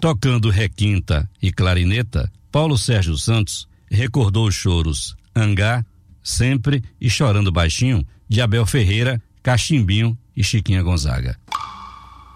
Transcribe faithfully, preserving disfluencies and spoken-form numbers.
Tocando requinta e clarineta, Paulo Sérgio Santos recordou os choros Angá, Sempre e Chorando Baixinho de Abel Ferreira, Cachimbinho e Chiquinha Gonzaga.